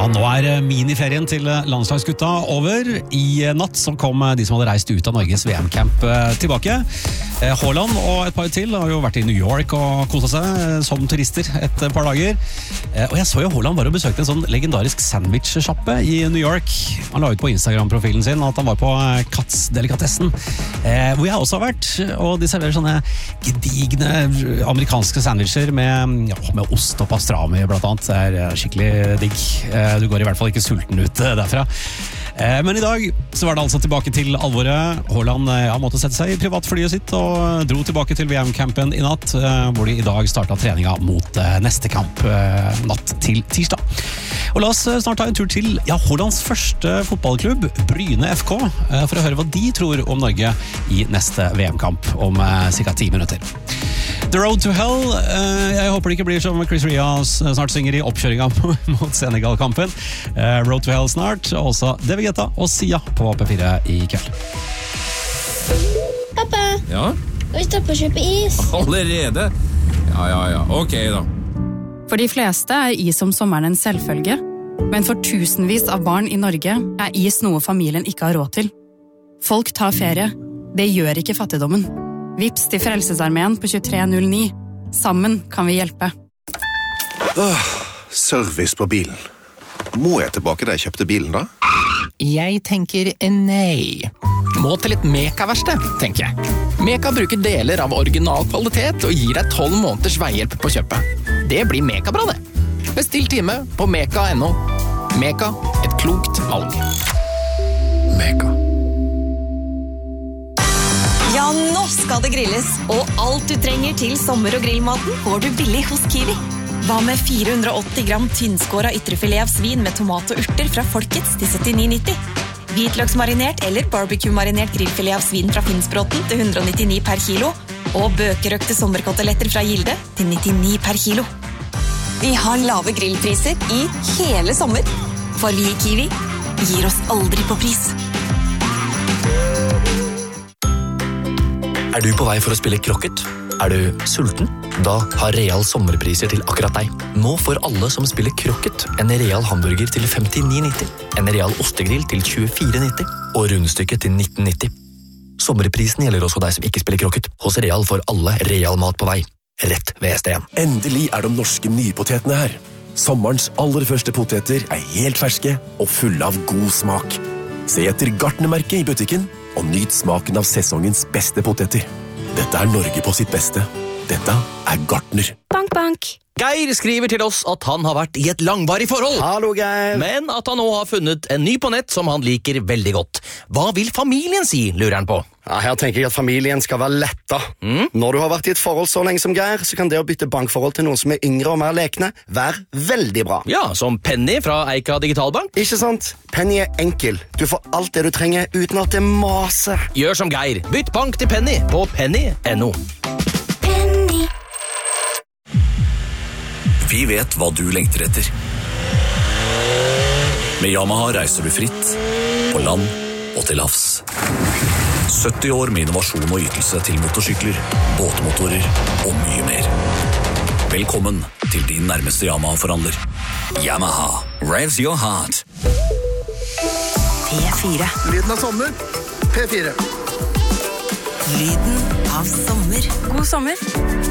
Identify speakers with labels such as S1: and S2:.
S1: Ja, nå miniferien til landslagsgutta over. I natt så kom de som hadde reist ut av Norges VM-camp tilbake. Haaland og et par til har jo vært i New York og koset seg som turister et par dager. Og jeg så jo Haaland bare besøkte en sånn legendarisk sandwich-sjappe i New York. Han la ut på Instagram-profilen sin at han var på Katz-delikatessen, hvor jeg også har vært. Og de serverer sånne gedigne amerikanske sandwicher med ost og pastrami blant annet. Det skikkelig digg. Du går i hvert fall ikke sulten ut derfra. Men i dag så var det altså tilbake til alvoret. Haaland måtte sette seg i privatflyet sitt og dro tilbake til VM-campen i natt, hvor de i dag startet treninga mot neste kamp natt til tirsdag. Og la oss snart ta en tur til Haalands første fotballklubb, Bryne FK, for å høre hva de tror om Norge i neste VM-kamp om cirka 10 minutter. The Road to Hell, jeg håper det ikke blir som Chris Ria snart synger i oppkjøringa mot Senegal-kampen. Road to Hell snart, og også David Guetta og Sia på P4 i kveld.
S2: Pappa,
S3: Ja?
S2: skal vi stoppe å kjøpe is?
S3: Allerede? Ja, ok da.
S4: For de fleste is om sommeren en selvfølge, men for tusenvis av barn i Norge is noe familien ikke har råd til. Folk tar ferie. Det gjør ikke fattigdommen. Vips til Frelsesarmeen på 2309. Sammen kan vi hjelpe.
S5: Service på bilen. Må jeg tilbake da jeg kjøpte bilen da?
S6: Jeg tenker nei. Må til et Meka-verksted, tenker jeg. Meka bruker deler av original kvalitet og gir deg 12 måneders veihjelp på kjøpet. Det blir Meka-bra det. Bestill time på meka.no. Meka, et klokt valg.
S5: Meka.
S7: Ja, nå skal det grilles, og alt du trenger til sommer- og grillmaten får du billig hos Kiwi. Hva med 480 gram tynnskåret ytrefilet av svin med tomat og urter fra Folkets til 79,90? Hvitløksmarinert eller barbecue-marinert grillfilet av svin fra Finnsbråten til 199 per kilo, og bøkerøkte sommerkoteletter fra Gilde til 99 per kilo. Vi har lave grillpriser i hele sommer, for vi i Kiwi gir oss aldri på pris.
S8: Er du på vei for å spille krokket? Er du sulten? Da har Real sommerpriser til akkurat deg. Nå får alle som spiller krokket en Real hamburger til 59,90, en Real ostegrill til 24,90 og rundstykket til 19,90. Sommerprisen gjelder også deg som ikke spiller krokket. Hos Real får alle Real mat på vei. Rett ved SDN.
S9: Endelig de norske nypotetene her. Sommerens aller første poteter helt ferske og fulle av god smak. Se etter Gartnermerket i butikken og nyt smaken av sesongens beste poteter. Dette Norge på sitt beste. Dette Gartner.
S2: Bank, bank.
S10: Geir skriver til oss at han har vært i et langvarig forhold.
S11: Hallo, Geir.
S10: Men at han nå har funnet en ny på nett som han liker veldig godt. Hva vil familien si, lurer han på?
S11: Ja, her tenker jeg at familien skal være letta. Når du har vært i et forhold så lenge som Geir, så kan det å bytte bankforhold til noen som yngre og mer lekne være veldig bra.
S10: Ja, som Penny fra Eika Digitalbank.
S11: Ikke sant? Penny enkel. Du får alt det du trenger uten at det maser.
S10: Gjør som Geir. Bytt bank til Penny på penny.no.
S2: Penny.
S12: Vi vet hva du lengter etter. Med Yamaha reiser du fritt, på land og til havs. 70 år med innovasjon og ytelse til motorsykler, båtmotorer og mye mer. Velkommen til din nærmeste Yamaha-forhandler. Yamaha, revs your heart.
S7: P4.
S13: Lyden av sommer. P4.
S7: Lyden av sommer.
S4: God sommer!